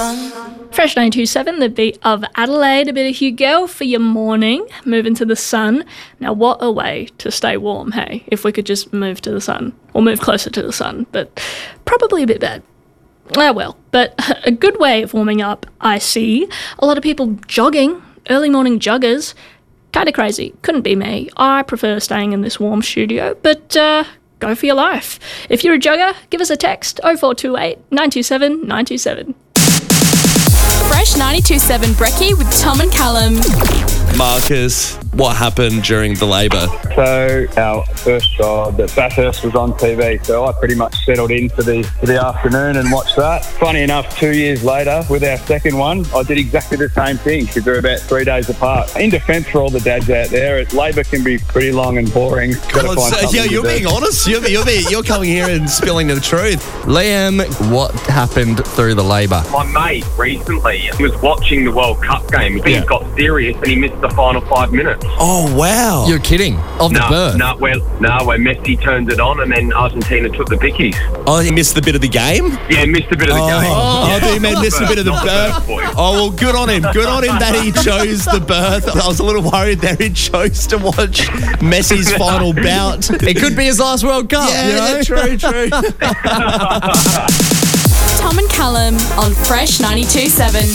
sun. Fresh 92.7, the beat of Adelaide, a bit of Hugo for your morning, moving to the sun. Now, what a way to stay warm, hey, if we could just move to the sun, or move closer to the sun, but probably a bit bad. Well, but a good way of warming up, I see. A lot of people jogging, early morning joggers. Kind of crazy, couldn't be me. I prefer staying in this warm studio, but go for your life. If you're a jogger, give us a text, 0428 927 927. Fresh 92.7 Brekkie with Tom and Callum. Marcus, what happened during the labour? So our first job at Bathurst was on TV, so I pretty much settled in for the afternoon and watched that. Funny enough, 2 years later, with our second one, I did exactly the same thing because they're about 3 days apart. In defence for all the dads out there, labour can be pretty long and boring. You're being honest. You're coming here and spilling the truth. Liam, what happened through the labour? My mate recently was watching the World Cup game. Things got serious and he missed the final 5 minutes. Oh, wow. You're kidding? Of the birth? Where Messi turned it on and then Argentina took the bickies. Oh, he missed the bit of the game? Yeah, missed a bit of the game. I thought you meant missed a bit of the birth. Oh, well, good on him. Good on him that he chose the birth. I was a little worried there he chose to watch Messi's final bout. It could be his last World Cup. Yeah, true. Tom and Callum on Fresh 92.7.